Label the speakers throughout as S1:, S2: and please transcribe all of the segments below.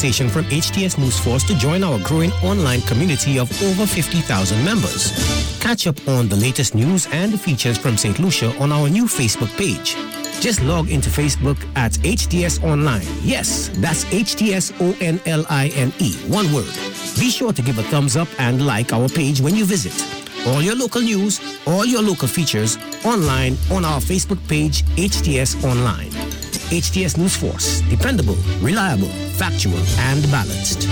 S1: invitation from HTS News Force to join our growing online community of over 50,000 members. Catch up on the latest news and features from St. Lucia on our new Facebook page. Just log into Facebook at HTS Online. Yes, that's HTS ONLINE. One word. Be sure to give a thumbs up and like our page when you visit. All your local news, all your local features online on our Facebook page, HTS Online. HTS News Force. Dependable, reliable, factual, and balanced.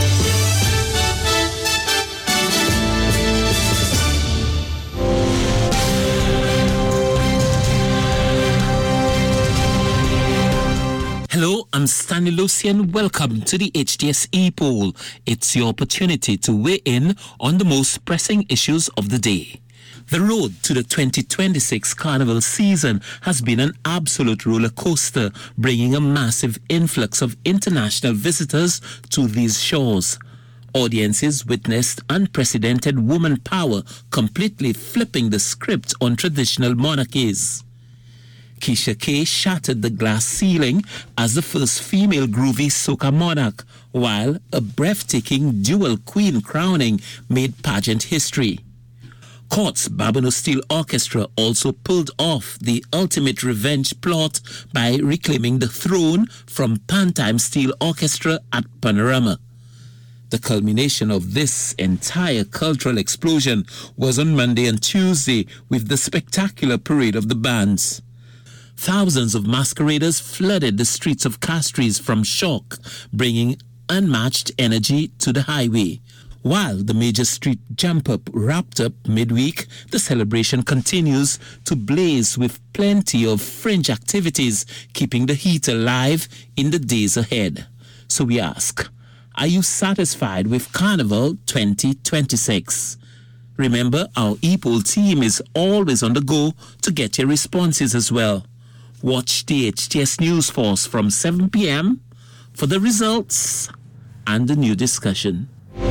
S2: Hello, I'm Stanley Lucian. Welcome to the HTS E-Poll. It's your opportunity to weigh in on the most pressing issues of the day. The road to the 2026 Carnival season has been an absolute roller coaster, bringing a massive influx of international visitors to these shores. Audiences witnessed unprecedented woman power completely flipping the script on traditional monarchies. Keisha K shattered the glass ceiling as the first female groovy soca monarch, while a breathtaking dual queen crowning made pageant history. Court's Babano Steel Orchestra also pulled off the ultimate revenge plot by reclaiming the throne from Pantime Steel Orchestra at Panorama. The culmination of this entire cultural explosion was on Monday and Tuesday with the spectacular parade of the bands. Thousands of masqueraders flooded the streets of Castries from shock, bringing unmatched energy to the highway. While the major street jump-up wrapped up midweek, the celebration continues to blaze with plenty of fringe activities, keeping the heat alive in the days ahead. So we ask, are you satisfied with Carnival 2026? Remember, our E-Poll team is always on the go to get your responses as well. Watch the HTS News Force from 7 p.m. for the results and the new discussion.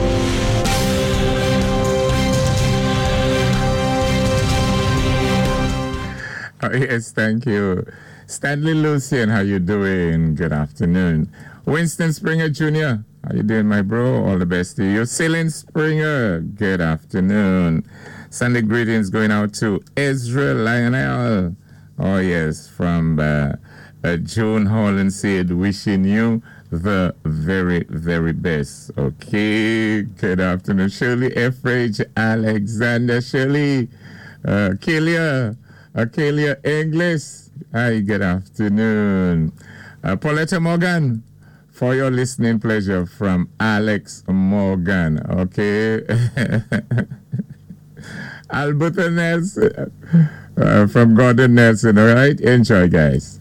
S3: Oh, yes, thank you. Stanley Lucian, how you doing? Good afternoon. Winston Springer Jr., how you doing, my bro? All the best to you. Celine Springer, good afternoon. Sunday greetings going out to Ezra Lionel. Oh, yes, from Joan Holland said, wishing you the very, very best. Okay, good afternoon. Shirley Ephraim, Alexander, Shirley, Kelia English. Hi, good afternoon. Pauletta Morgan, for your listening pleasure from Alex Morgan. Okay. Alberta Nelson. From Gordon Nelson, all right? Enjoy, guys.